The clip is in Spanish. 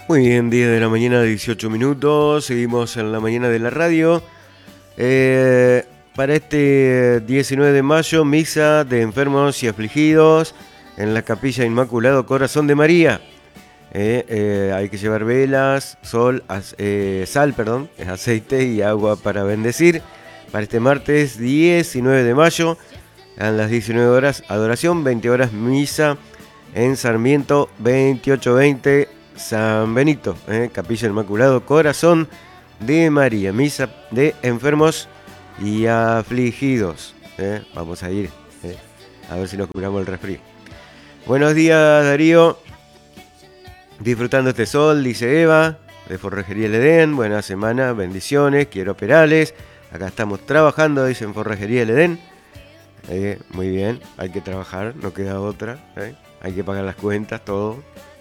Muy bien, 10 de la mañana, 18 minutos. Seguimos en la mañana de la radio. Para este 19 de mayo, misa de enfermos y afligidos en la Capilla Inmaculado Corazón de María. Hay que llevar velas, sal, aceite y agua para bendecir. Para este martes 19 de mayo, a las 19 horas, adoración, 20 horas, misa en Sarmiento 2820. San Benito, Capilla Inmaculado Corazón de María, misa de enfermos y afligidos. Vamos a ir, a ver si nos curamos el resfrío. Buenos días, Darío. Disfrutando este sol, dice Eva, de Forrajería El Edén. Buena semana, bendiciones, quiero perales. Acá estamos trabajando, dice en Forrajería El Edén. Muy bien, hay que trabajar, no queda otra. Hay que pagar las cuentas, todo.